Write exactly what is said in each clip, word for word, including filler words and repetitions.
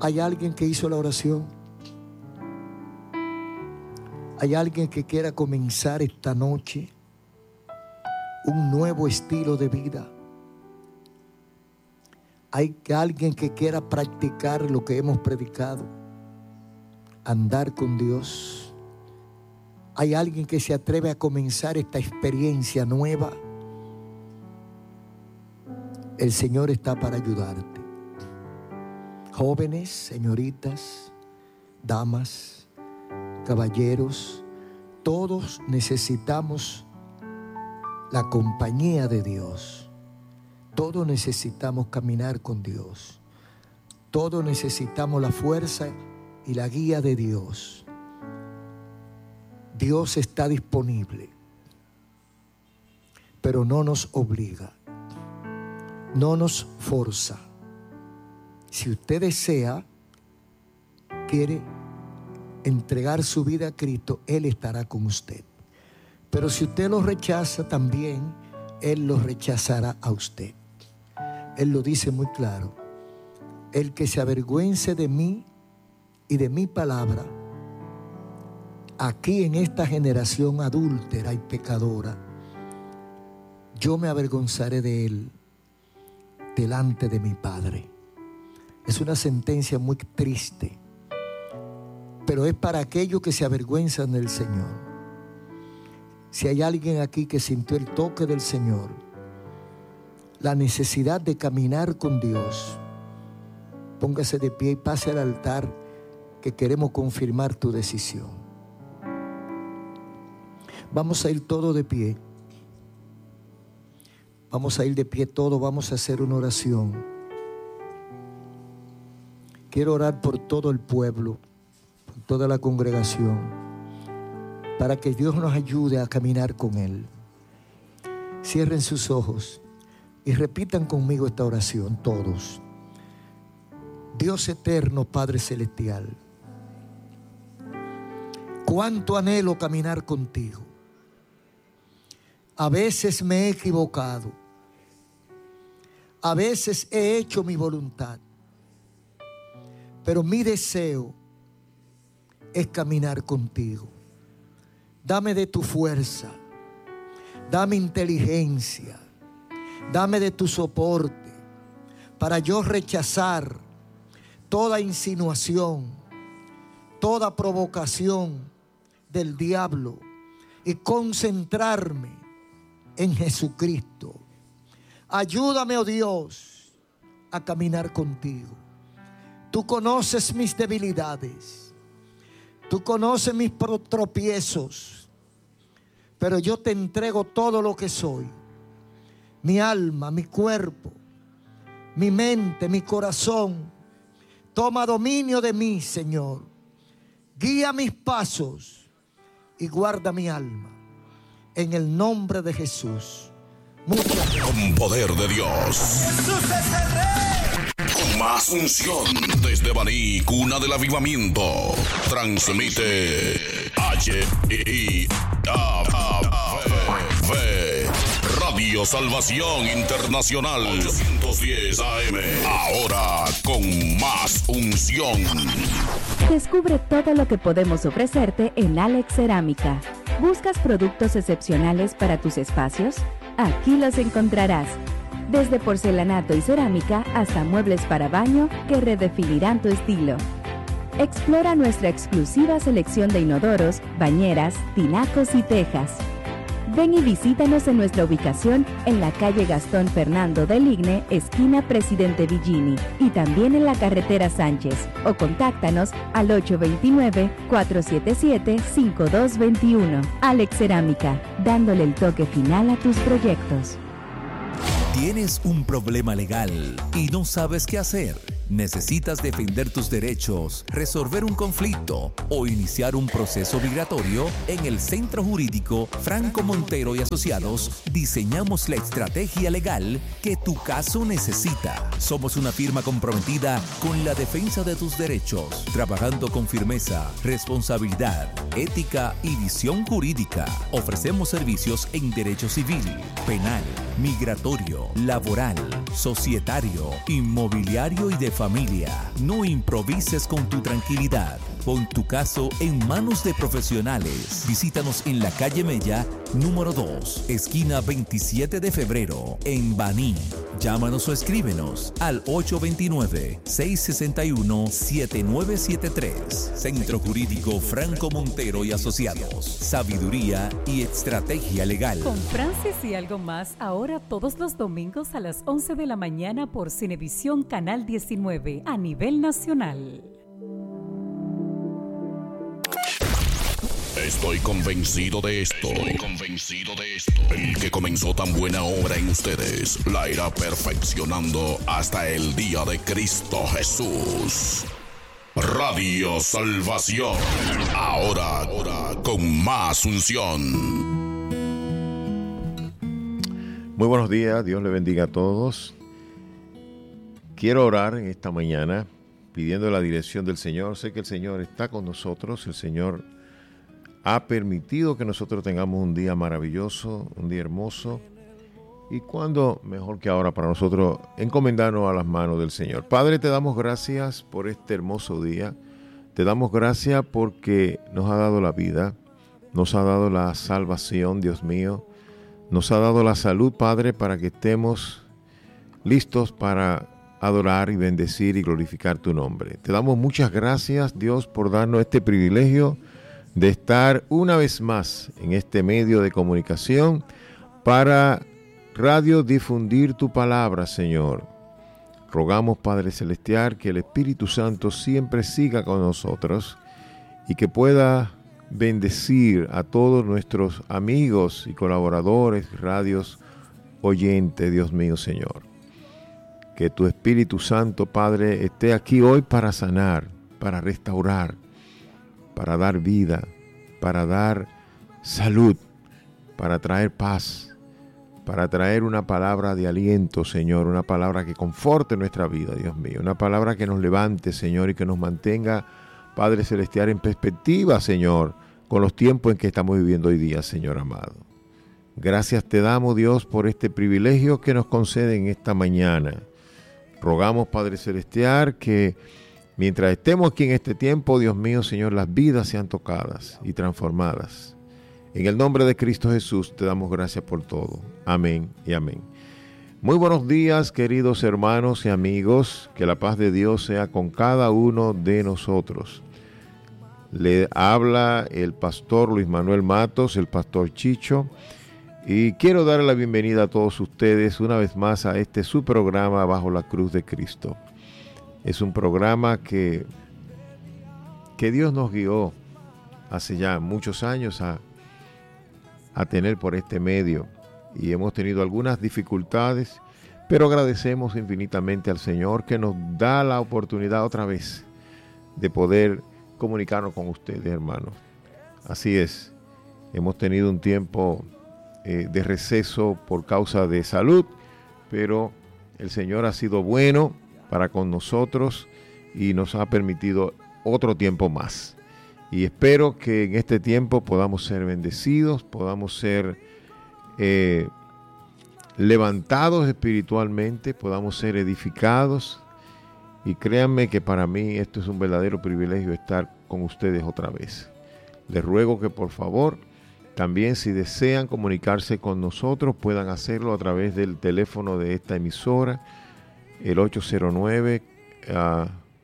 ¿Hay alguien que hizo la oración? ¿Hay alguien que quiera comenzar esta noche un nuevo estilo de vida? ¿Hay alguien que quiera practicar lo que hemos predicado? Andar con Dios. ¿Hay alguien que se atreve a comenzar esta experiencia nueva? El Señor está para ayudarte. Jóvenes, señoritas, damas, caballeros, todos necesitamos la compañía de Dios. Todos necesitamos caminar con Dios. Todos necesitamos la fuerza y la guía de Dios. Dios está disponible, pero no nos obliga, no nos forza. Si usted desea, quiere entregar su vida a Cristo, Él estará con usted. Pero si usted lo rechaza también, Él lo rechazará a usted. Él lo dice muy claro: el que se avergüence de mí y de mi palabra, aquí en esta generación adúltera y pecadora, yo me avergonzaré de él delante de mi Padre. Es una sentencia muy triste, pero es para aquellos que se avergüenzan del Señor. Si hay alguien aquí que sintió el toque del Señor, la necesidad de caminar con Dios, póngase de pie y pase al altar, que queremos confirmar tu decisión. Vamos a ir todos de pie. Vamos a ir de pie todos, vamos a hacer una oración. Quiero orar por todo el pueblo, por toda la congregación, para que Dios nos ayude a caminar con Él. Cierren sus ojos y repitan conmigo esta oración todos. Dios eterno, Padre celestial, cuánto anhelo caminar contigo. A veces me he equivocado, a veces he hecho mi voluntad, pero mi deseo es caminar contigo. Dame de tu fuerza, dame inteligencia, dame de tu soporte para yo rechazar toda insinuación, toda provocación del diablo y concentrarme en Jesucristo. Ayúdame, oh Dios, a caminar contigo. Tú conoces mis debilidades, tú conoces mis tropiezos, pero yo te entrego todo lo que soy: mi alma, mi cuerpo, mi mente, mi corazón. Toma dominio de mí, Señor. Guía mis pasos y guarda mi alma. En el nombre de Jesús. Muchas gracias. Con poder de Dios. Jesús es el Rey. Con más unción desde Baní, cuna del avivamiento. Transmite H I A V Radio Salvación Internacional ochocientos diez A M. Ahora con más unción. Descubre todo lo que podemos ofrecerte en Alex Cerámica. ¿Buscas productos excepcionales para tus espacios? Aquí los encontrarás. Desde porcelanato y cerámica hasta muebles para baño que redefinirán tu estilo. Explora nuestra exclusiva selección de inodoros, bañeras, tinacos y tejas. Ven y visítanos en nuestra ubicación en la calle Gastón Fernando del Igne, esquina Presidente Villini, y también en la carretera Sánchez, o contáctanos al ocho dos nueve, cuatro siete siete, cinco dos dos uno. Alex Cerámica, dándole el toque final a tus proyectos. ¿Tienes un problema legal y no sabes qué hacer? ¿Necesitas defender tus derechos, resolver un conflicto o iniciar un proceso migratorio? En el Centro Jurídico Franco Montero y Asociados diseñamos la estrategia legal que tu caso necesita. Somos una firma comprometida con la defensa de tus derechos, trabajando con firmeza, responsabilidad, ética y visión jurídica. Ofrecemos servicios en derecho civil, penal, migratorio, laboral, societario, inmobiliario y de familia. No improvises con tu tranquilidad. Pon tu caso en manos de profesionales. Visítanos en la calle Mella, número dos, esquina veintisiete de febrero, en Baní. Llámanos o escríbenos al ocho dos nueve, seis seis uno, siete nueve siete tres. Centro Jurídico Franco Montero y Asociados. Sabiduría y estrategia legal. Con Francis y algo más, ahora todos los domingos a las once de la mañana por Cinevisión Canal diecinueve a nivel nacional. Estoy convencido de esto. Estoy convencido de esto. El que comenzó tan buena obra en ustedes la irá perfeccionando hasta el día de Cristo Jesús. Radio Salvación. Ahora, ahora con más unción. Muy buenos días. Dios le bendiga a todos. Quiero orar en esta mañana pidiendo la dirección del Señor. Sé que el Señor está con nosotros. El Señor ha permitido que nosotros tengamos un día maravilloso, un día hermoso. Y cuándo mejor que ahora para nosotros encomendarnos a las manos del Señor. Padre, te damos gracias por este hermoso día. Te damos gracias porque nos ha dado la vida, nos ha dado la salvación, Dios mío. Nos ha dado la salud, Padre, para que estemos listos para adorar y bendecir y glorificar tu nombre. Te damos muchas gracias, Dios, por darnos este privilegio de estar una vez más en este medio de comunicación para radiodifundir tu palabra, Señor. Rogamos, Padre Celestial, que el Espíritu Santo siempre siga con nosotros y que pueda bendecir a todos nuestros amigos y colaboradores, radios oyentes, Dios mío, Señor. Que tu Espíritu Santo, Padre, esté aquí hoy para sanar, para restaurar, para dar vida, para dar salud, para traer paz, para traer una palabra de aliento, Señor, una palabra que conforte nuestra vida, Dios mío, una palabra que nos levante, Señor, y que nos mantenga, Padre Celestial, en perspectiva, Señor, con los tiempos en que estamos viviendo hoy día, Señor amado. Gracias te damos, Dios, por este privilegio que nos concede en esta mañana. Rogamos, Padre Celestial, que mientras estemos aquí en este tiempo, Dios mío, Señor, las vidas sean tocadas y transformadas. En el nombre de Cristo Jesús te damos gracias por todo. Amén y amén. Muy buenos días, queridos hermanos y amigos. Que la paz de Dios sea con cada uno de nosotros. Le habla el pastor Luis Manuel Matos, el pastor Chicho. Y quiero darle la bienvenida a todos ustedes una vez más a este su programa Bajo la Cruz de Cristo. Es un programa que, que Dios nos guió hace ya muchos años a, a tener por este medio. Y hemos tenido algunas dificultades, pero agradecemos infinitamente al Señor que nos da la oportunidad otra vez de poder comunicarnos con ustedes, hermanos. Así es, hemos tenido un tiempo eh, de receso por causa de salud, pero el Señor ha sido bueno para con nosotros y nos ha permitido otro tiempo más. Y espero que en este tiempo podamos ser bendecidos, podamos ser eh, levantados espiritualmente, podamos ser edificados. Y créanme que para mí esto es un verdadero privilegio estar con ustedes otra vez. Les ruego que por favor, también si desean comunicarse con nosotros, puedan hacerlo a través del teléfono de esta emisora, el ocho cero nueve, uh,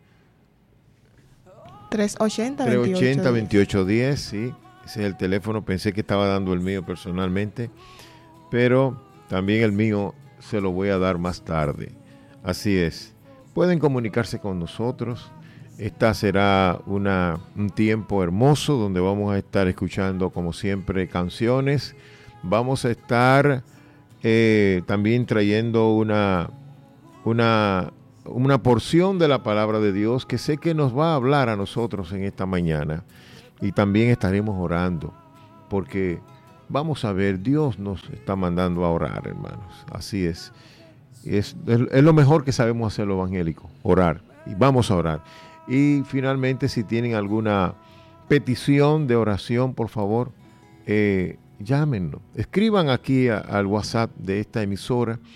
tres ochenta, veintiocho diez, sí, ese es el teléfono. Pensé que estaba dando el mío personalmente, pero también el mío se lo voy a dar más tarde. Así es, pueden comunicarse con nosotros. Esta será una, un tiempo hermoso donde vamos a estar escuchando, como siempre, canciones. Vamos a estar eh, también trayendo una Una, una porción de la palabra de Dios que sé que nos va a hablar a nosotros en esta mañana. Y también estaremos orando, porque vamos a ver, Dios nos está mandando a orar, hermanos. Así es. Es, es, es lo mejor que sabemos hacer los evangélicos, orar. Y vamos a orar. Y finalmente, si tienen alguna petición de oración, por favor, eh, llámenos. Escriban aquí a, al WhatsApp de esta emisora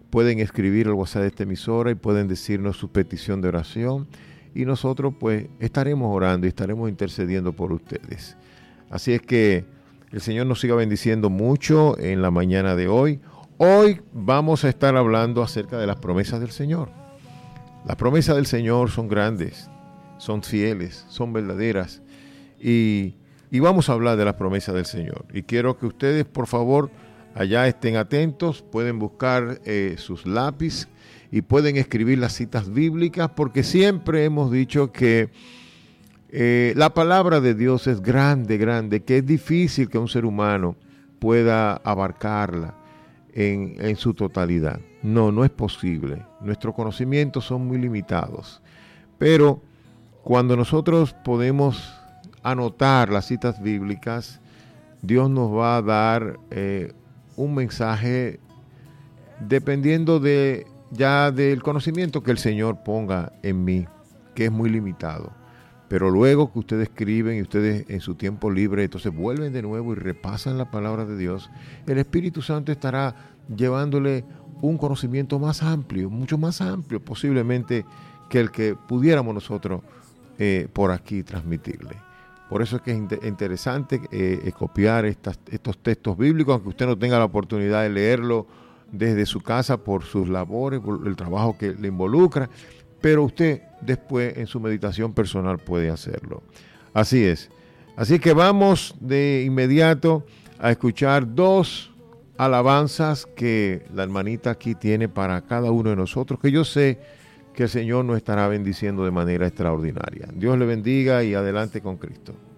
pueden escribir al WhatsApp de esta emisora y pueden decirnos su petición de oración. Y nosotros pues estaremos orando y estaremos intercediendo por ustedes. Así es que el Señor nos siga bendiciendo mucho en la mañana de hoy. Hoy vamos a estar hablando acerca de las promesas del Señor. Las promesas del Señor son grandes, son fieles, son verdaderas. Y, y vamos a hablar de las promesas del Señor. Y quiero que ustedes, por favor, allá estén atentos. Pueden buscar eh, sus lápices y pueden escribir las citas bíblicas, porque siempre hemos dicho que eh, la palabra de Dios es grande, grande, que es difícil que un ser humano pueda abarcarla en, en su totalidad. No, no es posible. Nuestros conocimientos son muy limitados. Pero cuando nosotros podemos anotar las citas bíblicas, Dios nos va a dar eh, un mensaje dependiendo de ya del conocimiento que el Señor ponga en mí, que es muy limitado. Pero luego que ustedes escriben y ustedes en su tiempo libre, entonces vuelven de nuevo y repasan la palabra de Dios, el Espíritu Santo estará llevándole un conocimiento más amplio, mucho más amplio posiblemente que el que pudiéramos nosotros eh, por aquí transmitirle. Por eso es que es inter- interesante eh, copiar estas, estos textos bíblicos, aunque usted no tenga la oportunidad de leerlo desde su casa por sus labores, por el trabajo que le involucra, pero usted después en su meditación personal puede hacerlo. Así es. Así que vamos de inmediato a escuchar dos alabanzas que la hermanita aquí tiene para cada uno de nosotros, que yo sé que el Señor nos estará bendiciendo de manera extraordinaria. Dios le bendiga y adelante con Cristo.